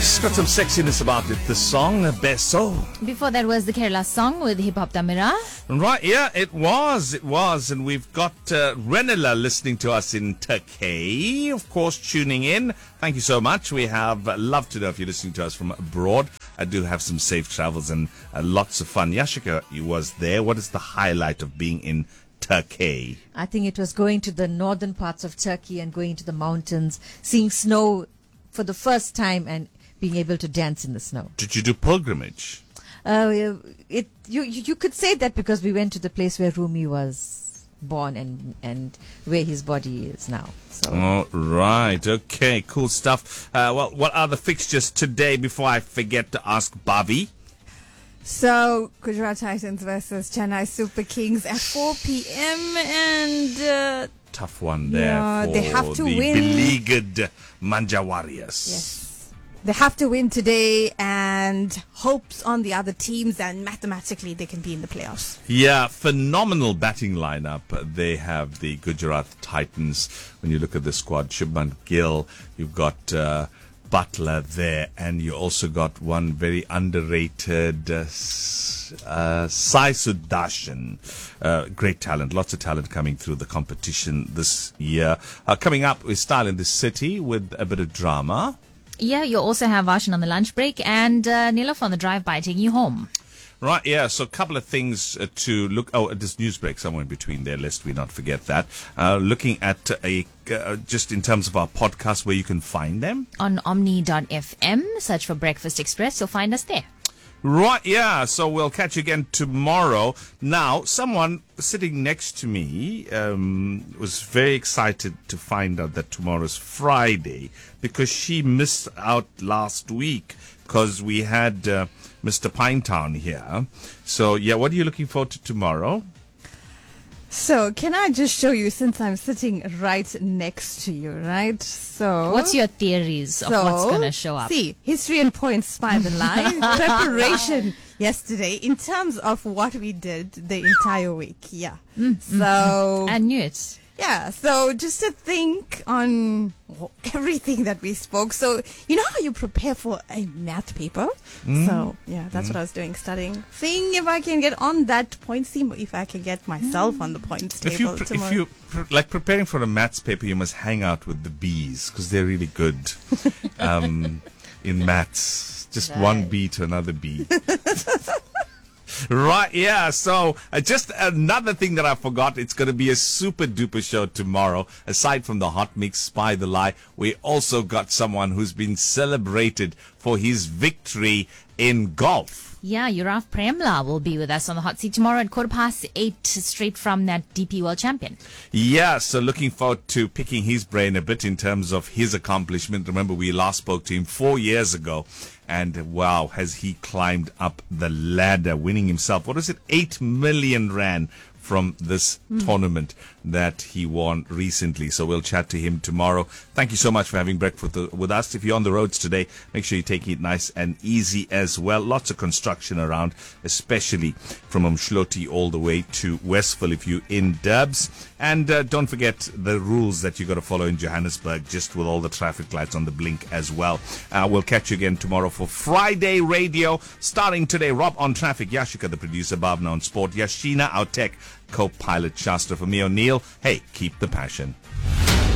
It's got some sexiness about it. The song, Beso. Before that was the Kerala song with Hip Hop Tamira. Right, yeah, it was. And we've got Renela listening to us in Turkey, of course, tuning in. Thank you so much. We have love to know if you're listening to us from abroad. I do have some safe travels and lots of fun. Yashika, you was there. What is the highlight of being in Turkey? I think it was going to the northern parts of Turkey and going to the mountains, seeing snow for the first time and being able to dance in the snow. Did you do pilgrimage? You could say that because we went to the place where Rumi was born and where his body is now. So. All right. Okay. Cool stuff. Well, what are the fixtures today before I forget to ask Bobby? So, Gujarat Titans versus Chennai Super Kings at 4 p.m. and tough one there for they have to the win. Beleaguered Manja Warriors. Yes. They have to win today and hopes on the other teams, and mathematically they can be in the playoffs. Yeah, phenomenal batting lineup. They have the Gujarat Titans. When you look at the squad, Shubman Gill, you've got Butler there, and you also got one very underrated Sai Sudarshan. Great talent, lots of talent coming through the competition this year. Coming up is Style in the City with a bit of drama. Yeah, you also have Varshan on the lunch break and Nilaf on the drive-by taking you home. Right, yeah, so a couple of things to look... Oh, this news break somewhere in between there, lest we not forget that. Looking at just in terms of our podcast, where you can find them. On omni.fm, search for Breakfast Express, you'll find us there. Right, yeah, so we'll catch you again tomorrow. Now, someone sitting next to me was very excited to find out that tomorrow's Friday because she missed out last week because we had Mr. Pinetown here. So, yeah, what are you looking forward to tomorrow? So, can I just show you, since I'm sitting right next to you, right? So, what's your theories of what's going to show up? See, history and points by the line. Preparation yesterday in terms of what we did the entire week. Yeah. So, I knew it. Yeah, so just to think on everything that we spoke. So, you know how you prepare for a math paper? So, yeah, that's what I was doing, studying. Seeing if I can get on that points team, if I can get myself on the points table tomorrow. If you like preparing for a maths paper, you must hang out with the bees because they're really good in maths. Just one bee to another bee. Right, yeah, so just another thing that I forgot, it's going to be a super duper show tomorrow. Aside from the hot mix, Spy the Lie, we also got someone who's been celebrated for his victory in golf. Yeah, Yurav Premla will be with us on the hot seat tomorrow at 8:15 straight from that DP World Champion. Yeah, so looking forward to picking his brain a bit in terms of his accomplishment. Remember, we last spoke to him 4 years ago. And wow, has he climbed up the ladder, winning himself, 8 million rand from this tournament that he won recently. So we'll chat to him tomorrow. Thank you so much for having breakfast with us. If you're on the roads today, make sure you take it nice and easy as well. Lots of construction around, especially from Umshloti all the way to Westville if you're in Durbs. And don't forget the rules that you got to follow in Johannesburg, just with all the traffic lights on the blink as well. We'll catch you again tomorrow for Friday Radio. Starting today, Rob on traffic, Yashika, the producer, Bhavna on sport, Yashina, our tech co-pilot, Shastra. For me, O'Neill, hey, keep the passion.